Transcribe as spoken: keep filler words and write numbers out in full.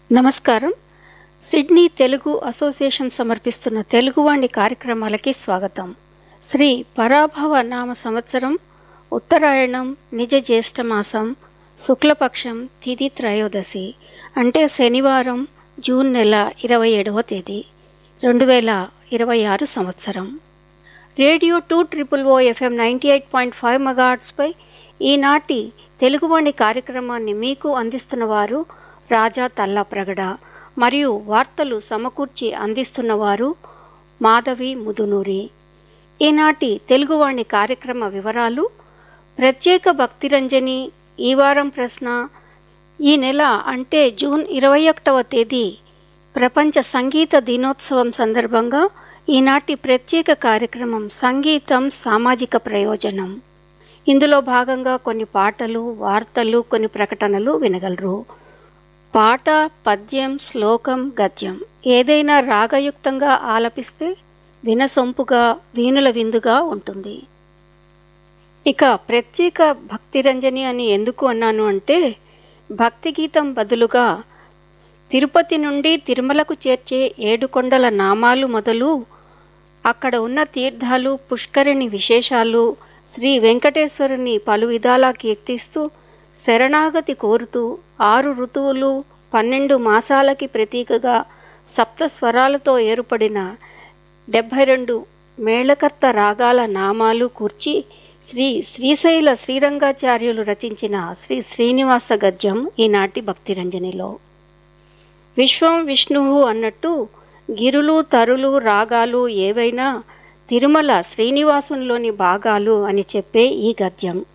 నమస్కారం. Sydney Telugu association సమర్పిస్తున్న తెలుగువాణి కార్యక్రమాలకి స్వాగతం. శ్రీ పరాభవ నామ సంవత్సరం, ఉత్తరాయణం, నిజ జ్యేష్ఠమాసం, శుక్లపక్షం, తిథి త్రయోదశి, అంటే శనివారం, జూన్ నెల ఇరవై ఏడవ తేదీ రెండు వేల ఇరవై ఆరు సంవత్సరం. రేడియో టూ ట్రిపుల్ ఓ FM ninety eight point five మెగాహెర్ట్జ్పై ఈనాటి తెలుగువాణి కార్యక్రమాన్ని మీకు అందిస్తున్న వారు రాజా తల్లాప్రగడ మరియు వార్తలు సమకూర్చి అందిస్తున్నవారు మాధవి ముదునూరి. ఈనాటి తెలుగువాణి కార్యక్రమ వివరాలు: ప్రత్యేక భక్తిరంజని, ఈ వారం ప్రశ్న, ఈ నెల అంటే జూన్ ఇరవై ఒకటవ తేదీ ప్రపంచ సంగీత దినోత్సవం సందర్భంగా ఈనాటి ప్రత్యేక కార్యక్రమం సంగీతం సామాజిక ప్రయోజనం. ఇందులో భాగంగా కొన్ని పాటలు, వార్తలు, కొన్ని ప్రకటనలు వినగలరు. పాట, పద్యం, శ్లోకం, గద్యం ఏదైనా రాగయుక్తంగా ఆలపిస్తే వినసొంపుగా, వీణుల విందుగా ఉంటుంది. ఇక ప్రత్యేక భక్తిరంజని అని ఎందుకు అన్నాను అంటే, భక్తి గీతం బదులుగా తిరుపతి నుండి తిరుమలకు చేర్చే ఏడుకొండల నామాలు మొదలు అక్కడ ఉన్న తీర్థాలు, పుష్కరిణి విశేషాలు, శ్రీ వెంకటేశ్వరుని పలు విధాలా కీర్తిస్తూ శరణాగతి కోరుతూ ఆరు ఋతువులు, పన్నెండు మాసాలకి ప్రతీకగా సప్త స్వరాలతో ఏర్పడిన డెబ్భై రెండు మేళకర్త రాగాల నామాలు కూర్చి శ్రీ శ్రీశైల శ్రీరంగాచార్యులు రచించిన శ్రీ శ్రీనివాస గద్యం ఈనాటి భక్తిరంజనిలో. విశ్వం విష్ణువు అన్నట్టు గిరులు, తరులు, రాగాలు ఏవైనా తిరుమల శ్రీనివాసునిలోని భాగాలు అని చెప్పే ఈ గద్యం